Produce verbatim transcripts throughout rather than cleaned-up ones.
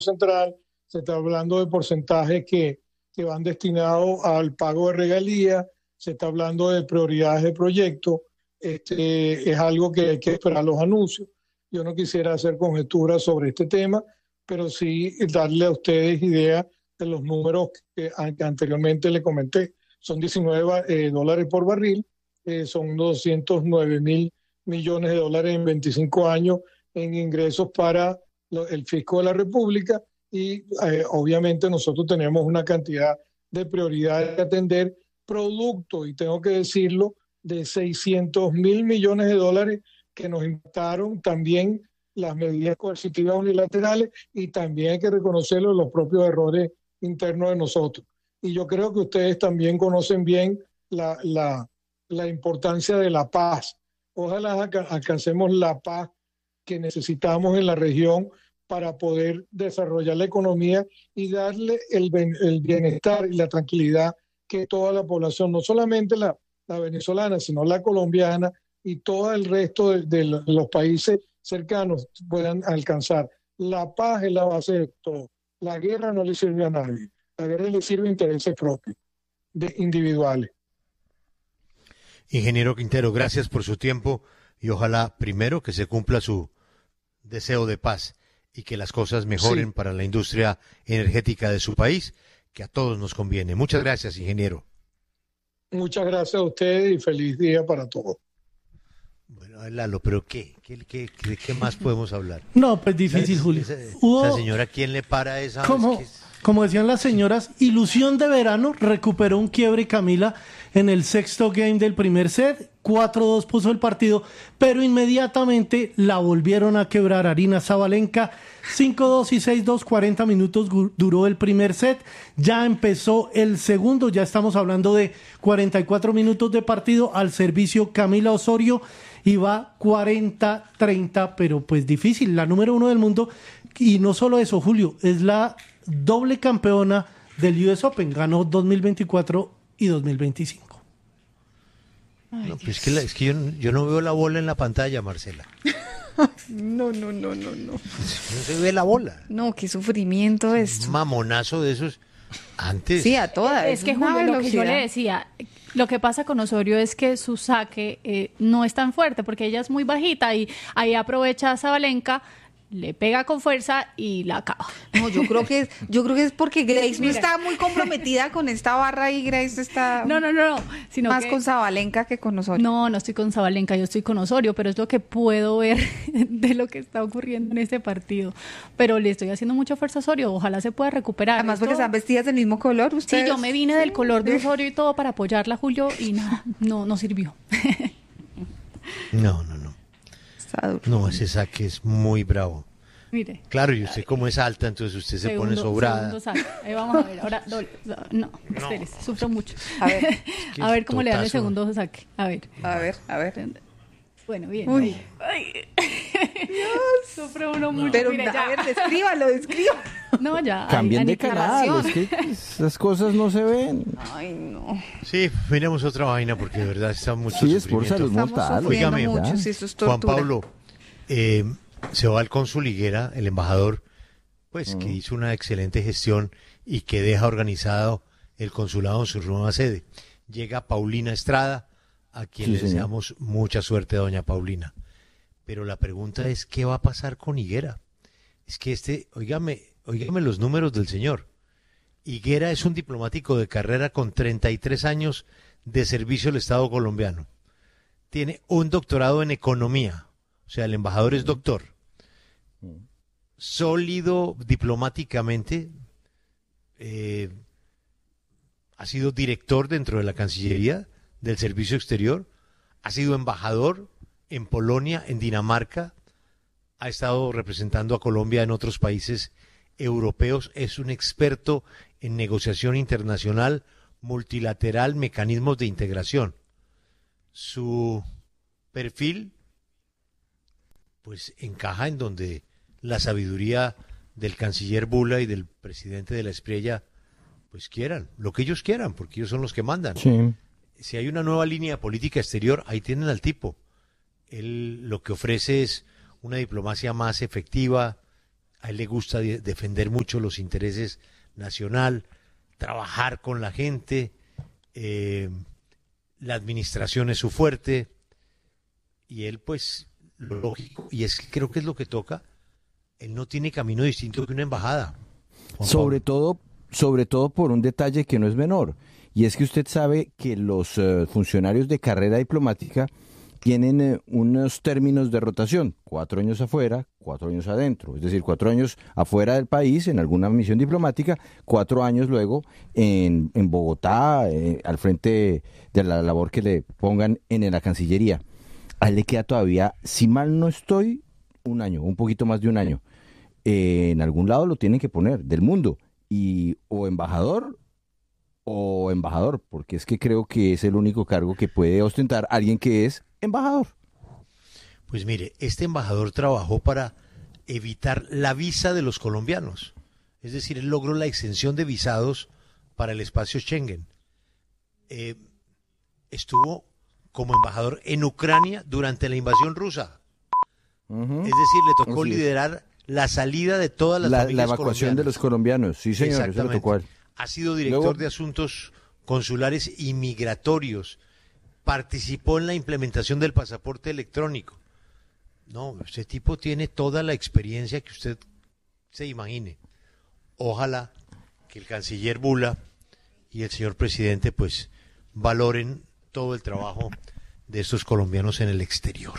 Central, se está hablando de porcentajes que, que van destinados al pago de regalías, se está hablando de prioridades de proyecto. Este, es algo que hay que esperar los anuncios. Yo no quisiera hacer conjeturas sobre este tema, pero sí darle a ustedes idea de los números que, que anteriormente le comenté. Son diecinueve eh, dólares por barril, eh, son doscientos nueve mil millones de dólares en veinticinco años en ingresos para lo, el fisco de la República y eh, obviamente nosotros tenemos una cantidad de prioridades que atender, producto, y tengo que decirlo, de seiscientos mil millones de dólares que nos impactaron también las medidas coercitivas unilaterales y también hay que reconocerlo los propios errores internos de nosotros. Y yo creo que ustedes también conocen bien la, la, la importancia de la paz. Ojalá alcancemos la paz que necesitamos en la región para poder desarrollar la economía y darle el, el bienestar y la tranquilidad que toda la población, no solamente la, la venezolana, sino la colombiana y todo el resto de, de los países cercanos puedan alcanzar. La paz es la base de todo. La guerra no le sirve a nadie. La guerra le sirve a intereses propios, de individuales. Ingeniero Quintero, gracias por su tiempo y ojalá primero que se cumpla su deseo de paz y que las cosas mejoren sí. para la industria energética de su país, que a todos nos conviene. Muchas gracias, ingeniero. Muchas gracias a ustedes y feliz día para todos. Bueno, Lalo, pero ¿qué? ¿Qué, qué, qué, qué más podemos hablar? No, pues difícil, esa, Julio. Esa, Hubo... esa señora, ¿quién le para esa? ¿Cómo? Es que... Como decían las señoras, ilusión de verano, recuperó un quiebre Camila en el sexto game del primer set, cuatro dos puso el partido, pero inmediatamente la volvieron a quebrar Aryna Sabalenka, cinco dos y seis dos, cuarenta minutos duró el primer set, ya empezó el segundo, ya estamos hablando de cuarenta y cuatro minutos de partido, al servicio Camila Osorio, y va cuarenta treinta, pero pues difícil, la número uno del mundo, y no solo eso, Julio, es la doble campeona del U S Open, ganó dos mil veinticuatro y dos mil veinticinco. Ay, no, pues es que, la, es que yo, yo no veo la bola en la pantalla, Marcela. No, no, no, no, no. No se ve la bola. No, qué sufrimiento esto. Un mamonazo de esos antes. Sí, a todas. Es, es que Julio, lo que yo le decía, lo que pasa con Osorio es que su saque eh, no es tan fuerte porque ella es muy bajita y ahí aprovecha a Sabalenka, le pega con fuerza y la acaba. No, yo creo que yo creo que es porque Grace no está muy comprometida con esta barra y Grace está no, no, no, no sino más que... con Sabalenka que con Osorio. No, no estoy con Sabalenka, yo estoy con Osorio, pero es lo que puedo ver de lo que está ocurriendo en este partido. Pero le estoy haciendo mucha fuerza a Osorio, ojalá se pueda recuperar. Además Esto... porque están vestidas del mismo color, ustedes. Sí, yo me vine del color de Osorio y todo para apoyarla, Julio, y nada, no, no sirvió. No, no, no. No, ese saque es muy bravo. Mire. Claro, y usted como es alta, entonces usted se segundo, pone sobrada. Ahí vamos a ver, ahora, doble, no, no, espérese, sufro mucho. A ver, es que a ver cómo totazo. Le dan el segundo saque. A ver. A ver, a ver. Bueno, bien. Uy. Ay. Dios, sufre uno mucho. Pero, mire, a ver, descríbalo, descríbalo. No, ya. Cambien de canal, es que esas cosas no se ven. Ay, no. Sí, miremos otra vaina porque de verdad está mucho sí, sufrimiento. Sí, es por salud mortal. Dígame, mucho, si eso es Juan Pablo, eh, se va al cónsul Higuera, el embajador, pues mm. que hizo una excelente gestión y que deja organizado el consulado en su nueva sede. Llega Paulina Estrada, a quien sí, le deseamos señor. mucha suerte, doña Paulina. Pero la pregunta es, ¿qué va a pasar con Higuera? Es que este, óigame, óigame los números del señor. Higuera es un diplomático de carrera con treinta y tres años de servicio al Estado colombiano. Tiene un doctorado en economía, o sea, el embajador es doctor. Sólido diplomáticamente, eh, ha sido director dentro de la Cancillería del Servicio Exterior, ha sido embajador en Polonia, en Dinamarca, ha estado representando a Colombia en otros países europeos, es un experto en negociación internacional, multilateral, mecanismos de integración. Su perfil, pues, encaja en donde la sabiduría del canciller Bula y del presidente de la Espriella, pues quieran, lo que ellos quieran, porque ellos son los que mandan. Sí. Si hay una nueva línea política exterior, ahí tienen al tipo. Él lo que ofrece es una diplomacia más efectiva, a él le gusta de- defender mucho los intereses nacional, trabajar con la gente, eh, la administración es su fuerte, y él pues, lo lógico, y es que creo que es lo que toca, él no tiene camino distinto que una embajada. Juan Sobre Pablo. todo, sobre todo por un detalle que no es menor, y es que usted sabe que los eh, funcionarios de carrera diplomática tienen eh, unos términos de rotación, cuatro años afuera, cuatro años adentro, es decir, cuatro años afuera del país en alguna misión diplomática, cuatro años luego en, en Bogotá, eh, al frente de la labor que le pongan en la Cancillería. A él le queda todavía, si mal no estoy, un año, un poquito más de un año. Eh, en algún lado lo tienen que poner, del mundo, y o embajador o embajador, porque es que creo que es el único cargo que puede ostentar alguien que es embajador. Pues mire, este embajador trabajó para evitar la visa de los colombianos. Es decir, él logró la exención de visados para el espacio Schengen. Eh, estuvo como embajador en Ucrania durante la invasión rusa. Ujú. Es decir, le tocó Así es. liderar la salida de todas las La, la familias evacuación de los colombianas. colombianos, sí señor, eso le Exactamente. tocó a él. Ha sido director Luego- de asuntos consulares y migratorios. Participó en la implementación del pasaporte electrónico. No, ese tipo tiene toda la experiencia que usted se imagine. Ojalá que el canciller Bula y el señor presidente pues valoren todo el trabajo de estos colombianos en el exterior.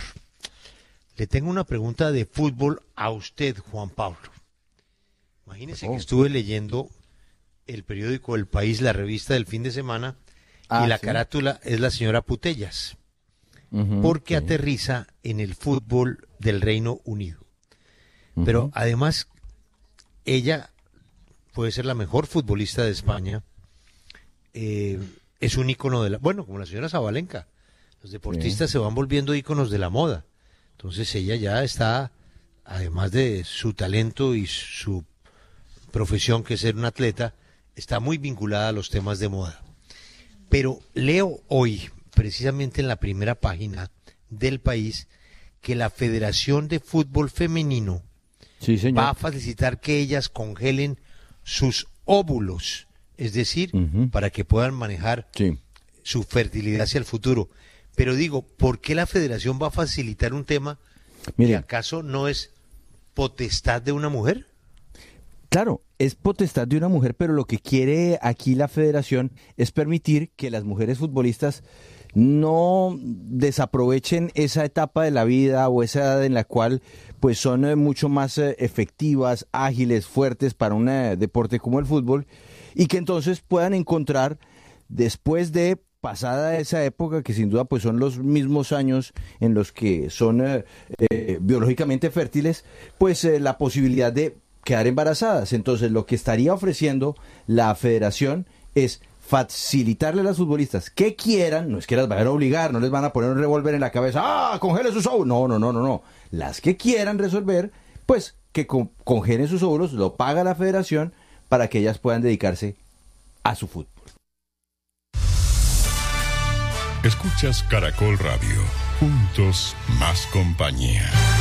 Le tengo una pregunta de fútbol a usted, Juan Pablo. Imagínese que Oh. estuve leyendo el periódico El País, la revista del fin de semana, Ah, y la sí. carátula es la señora Putellas, Ujú, porque sí. aterriza en el fútbol del Reino Unido. Pero Ujú. además, ella puede ser la mejor futbolista de España. Eh, es un ícono de la... Bueno, como la señora Zabalenka. Los deportistas se van volviendo íconos de la moda. Entonces ella ya está, además de su talento y su profesión, que es ser un atleta, está muy vinculada a los temas de moda. Pero leo hoy, precisamente en la primera página del País, que la Federación de Fútbol Femenino Sí, señor. va a facilitar que ellas congelen sus óvulos, es decir, Ujú. para que puedan manejar Sí. su fertilidad hacia el futuro. Pero digo, ¿por qué la federación va a facilitar un tema que Mire, acaso no es potestad de una mujer? claro, es potestad de una mujer, pero lo que quiere aquí la federación es permitir que las mujeres futbolistas no desaprovechen esa etapa de la vida o esa edad en la cual pues son eh, mucho más eh, efectivas, ágiles, fuertes para un eh, deporte como el fútbol, y que entonces puedan encontrar, después de pasada esa época, que sin duda pues son los mismos años en los que son eh, eh, biológicamente fértiles, pues eh, la posibilidad de quedar embarazadas. Entonces lo que estaría ofreciendo la federación es facilitarle a las futbolistas que quieran, no es que las vayan a obligar, no les van a poner un revólver en la cabeza, ¡ah, congele sus óvulos! No, no, no, no, no. Las que quieran resolver, pues que con, congelen sus óvulos, lo paga la federación para que ellas puedan dedicarse a su fútbol. Escuchas Caracol Radio. Juntos más compañía.